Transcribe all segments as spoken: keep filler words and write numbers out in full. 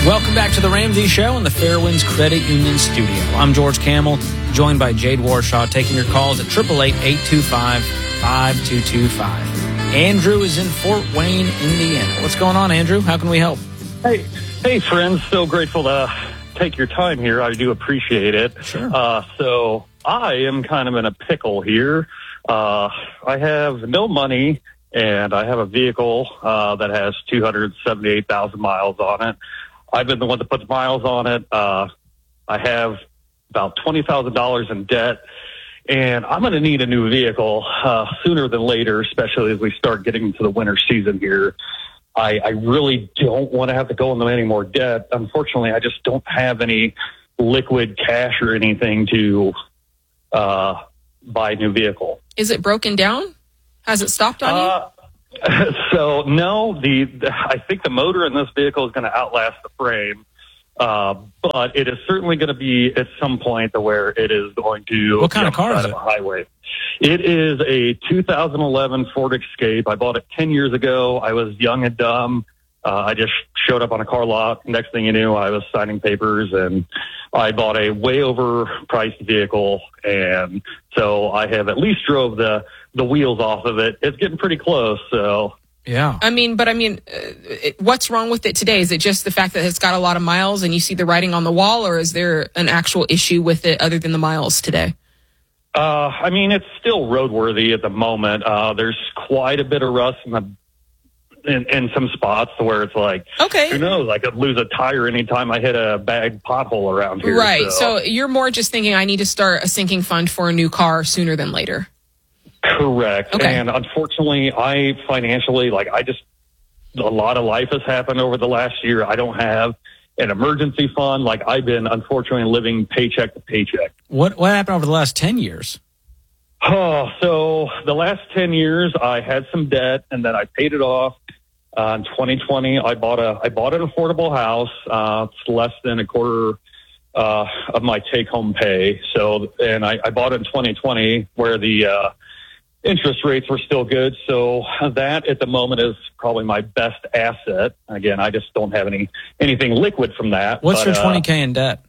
Welcome back to the Ramsey Show in the Fairwinds Credit Union studio. I'm George Camel, joined by Jade Warshaw, taking your calls at eight eight eight, eight two five, five two two five. Andrew is in Fort Wayne, Indiana. What's going on, Andrew? How can we help? Hey, hey, friends. So grateful to take your time here. I do appreciate it. Sure. Uh, so I am kind of in a pickle here. Uh, I have no money, and I have a vehicle uh, that has two hundred seventy-eight thousand miles on it. I've been the one that puts miles on it. Uh, I have about twenty thousand dollars in debt, and I'm going to need a new vehicle uh, sooner than later, especially as we start getting into the winter season here. I, I really don't want to have to go into any more debt. Unfortunately, I just don't have any liquid cash or anything to uh, buy a new vehicle. Is it broken down? Has it stopped on uh, you? So no, the, the I think the motor in this vehicle is going to outlast the frame, uh, but it is certainly going to be at some point to where it is going to. What kind of car is it? A highway. It is a two thousand eleven Ford Escape. I bought it ten years ago. I was young and dumb. Uh, I just showed up on a car lot. Next thing you knew, I was signing papers, and I bought a way overpriced vehicle. And so I have at least drove the, the wheels off of it. It's getting pretty close. So, yeah. I mean, but I mean, uh, it, what's wrong with it today? Is it just the fact that it's got a lot of miles and you see the writing on the wall, or is there an actual issue with it other than the miles today? Uh, I mean, it's still roadworthy at the moment. Uh, there's quite a bit of rust in the In, in some spots to where it's like, okay, who knows, I could lose a tire anytime I hit a bag pothole around here. Right. So. so you're more just thinking I need to start a sinking fund for a new car sooner than later. Correct. Okay. And unfortunately, I financially, like I just, a lot of life has happened over the last year. I don't have an emergency fund. Like I've been unfortunately living paycheck to paycheck. What, what happened over the last ten years? Oh, so the last ten years I had some debt and then I paid it off. Uh, in twenty twenty, I bought a, I bought an affordable house. Uh, it's less than a quarter, uh, of my take home pay. So, and I, I bought it in twenty twenty where the, uh, interest rates were still good. So that at the moment is probably my best asset. Again, I just don't have any, anything liquid from that. What's but, your twenty K in debt?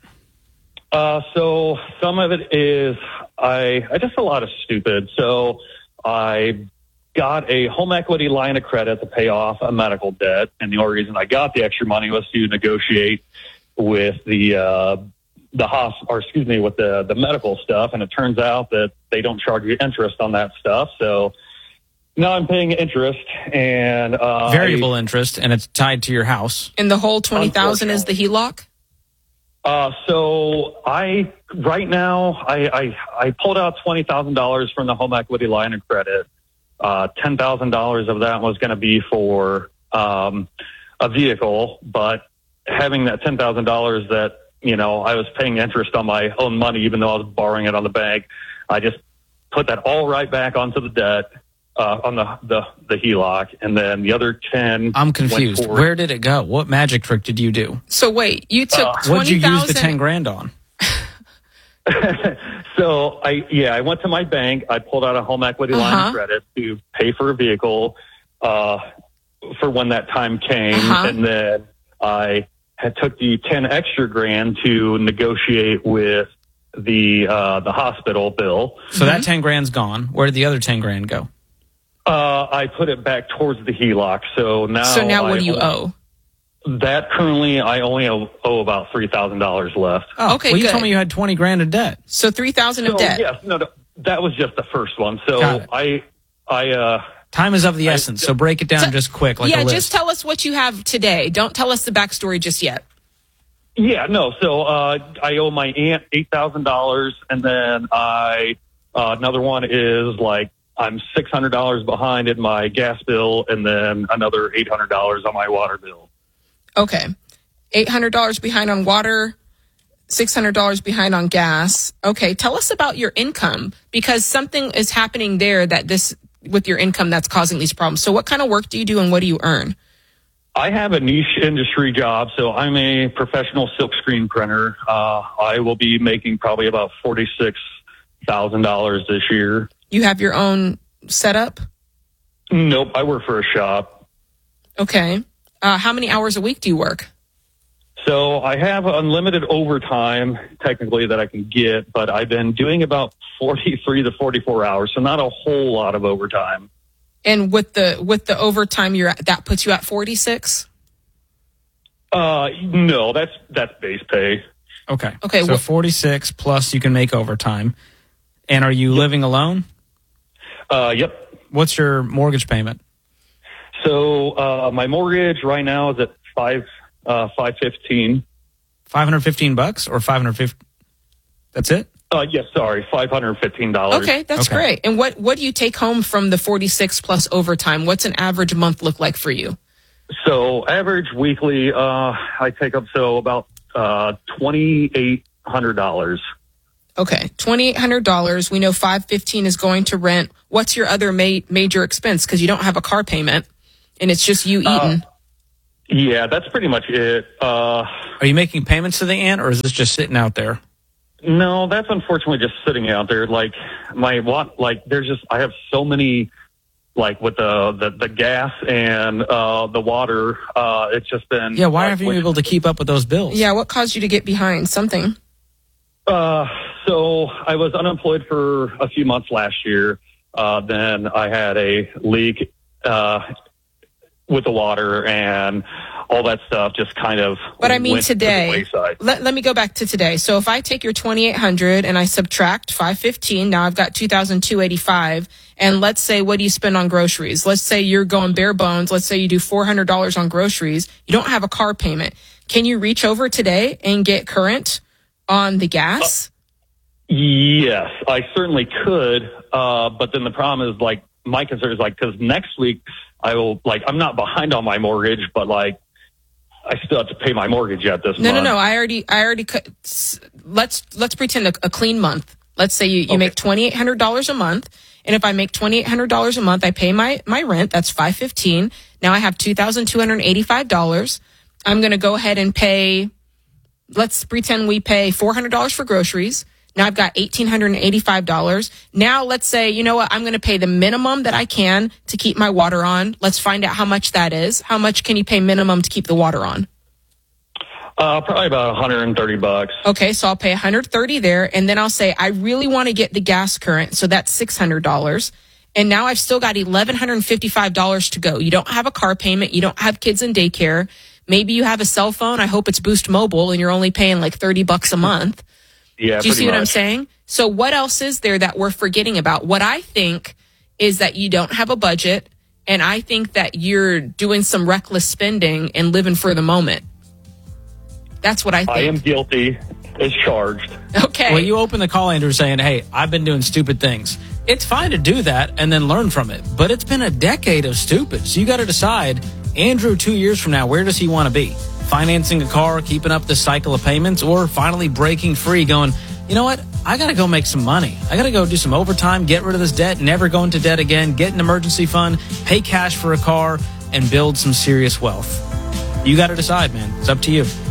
Uh, so some of it is I, I just a lot of stupid. So I got a home equity line of credit to pay off a medical debt. And the only reason I got the extra money was to negotiate with the, uh, the hospital, or excuse me, with the, the medical stuff. And it turns out that they don't charge you interest on that stuff. So now I'm paying interest and, uh, variable I, interest, and it's tied to your house. And the whole twenty thousand is the H E L O C? Uh, so I, right now, I, I, I pulled out twenty thousand dollars from the home equity line of credit. Uh, ten thousand dollars of that was going to be for, um, a vehicle, but having that ten thousand dollars that, you know, I was paying interest on my own money, even though I was borrowing it on the bank, I just put that all right back onto the debt, uh, on the, the, the H E L O C. And then the other ten. I'm confused. Where did it go? What magic trick did you do? So wait, you took uh, twenty thousand. What'd you use the ten grand on? So I, yeah, I went to my bank. I pulled out a home equity line uh-huh. of credit to pay for a vehicle, uh, for when that time came. Uh-huh. And then I had took the ten extra grand to negotiate with the, uh, the hospital bill. So mm-hmm. that ten grand's gone. Where did the other ten grand go? Uh, I put it back towards the H E L O C. So now, so now what I do you owe, owe? That currently I only owe, owe about three thousand dollars left. Oh, okay. Well, you good. told me you had twenty grand in debt. So three thousand So, of debt. yes, no, no, that was just the first one. So Got it. I, I, uh, Time is of the essence, so break it down So- just quick, like yeah, a list. just tell us what you have today. Don't tell us the backstory just yet. Yeah, no. So uh, I owe my aunt eight thousand dollars, and then I uh, another one is like I'm six hundred dollars behind in my gas bill, and then another eight hundred dollars on my water bill. Okay, eight hundred dollars behind on water, six hundred dollars behind on gas. Okay, tell us about your income, because something is happening there that this with your income that's causing these problems. So what kind of work do you do and what do you earn? I have a niche industry job, so I'm a professional silk screen printer. Uh, I will be making probably about forty-six thousand dollars this year. You have your own setup? Nope, I work for a shop. Okay. Uh, how many hours a week do you work? So I have unlimited overtime, technically, that I can get, but I've been doing about forty-three to forty-four hours, so not a whole lot of overtime. And with the with the overtime, you're at, that puts you at forty-six? Uh, no, that's that's base pay. Okay. Okay. So wh- forty-six plus you can make overtime. And are you Yep. living alone? Uh, yep. What's your mortgage payment? So uh, my mortgage right now is at five uh, five fifteen. five hundred fifteen bucks or five hundred fifty? That's it? Uh, yes, sorry, five hundred fifteen dollars. Okay, that's Okay. great. And what, what do you take home from the forty-six plus overtime? What's an average month look like for you? So average weekly, uh, I take up so about uh, twenty eight hundred dollars. Okay, twenty-eight hundred dollars. We know five fifteen is going to rent. What's your other ma- major expense? Because you don't have a car payment, and it's just you eating. Uh, yeah, that's pretty much it. Uh, Are you making payments to the aunt, or is this just sitting out there? no, that's unfortunately just sitting out there. Like my what? Like there's just I have so many. Like with the, the, the gas and uh, the water, uh, it's just been... Yeah, why like, haven't you which- been able to keep up with those bills? Yeah, what caused you to get behind? Something. Uh, so I was unemployed for a few months last year. Uh, then I had a leak uh, with the water, and all that stuff just kind of But I mean went to the today, wayside. let, let me go back to today. So if I take your twenty-eight hundred and I subtract five fifteen, now I've got two thousand two hundred eighty-five. And let's say, what do you spend on groceries? Let's say you're going bare bones. Let's say you do four hundred dollars on groceries. You don't have a car payment. Can you reach over today and get current on the gas? Yes, I certainly could. Uh, but then the problem is, like, my concern is, like, because next week I will, like, I'm not behind on my mortgage, but, like, I still have to pay my mortgage yet this No, month. no, no. I already, I already. cut- s- Let's let's pretend a, a clean month. Let's say you, you Okay. make twenty eight hundred dollars a month, and if I make twenty eight hundred dollars a month, I pay my my rent. That's five fifteen. Now I have two thousand two hundred eighty five dollars. I'm going to go ahead and pay. Let's pretend we pay four hundred dollars for groceries. Now I've got eighteen hundred eighty five dollars. Now let's say, you know what? I'm going to pay the minimum that I can to keep my water on. Let's find out how much that is. How much can you pay minimum to keep the water on? Uh, probably about one hundred thirty bucks. Okay, so I'll pay one hundred thirty there, and then I'll say I really want to get the gas current, so that's six hundred dollars. And now I've still got one thousand one hundred fifty-five dollars to go. You don't have a car payment, you don't have kids in daycare. Maybe you have a cell phone. I hope it's Boost Mobile, and you're only paying like thirty bucks a month. Yeah, Do you pretty see what I'm much. saying? So what else is there that we're forgetting about? What I think is that you don't have a budget, and I think that you're doing some reckless spending and living for the moment. That's what I think. I am guilty as charged. Okay. Well, you open the call, Andrew, saying, hey, I've been doing stupid things. It's fine to do that and then learn from it, but it's been a decade of stupid. So you got to decide, Andrew, two years from now, where does he want to be? Financing a car, keeping up the cycle of payments, or finally breaking free, going, you know what? I got to go make some money. I got to go do some overtime, get rid of this debt, never go into debt again, get an emergency fund, pay cash for a car, and build some serious wealth. You got to decide, man. It's up to you.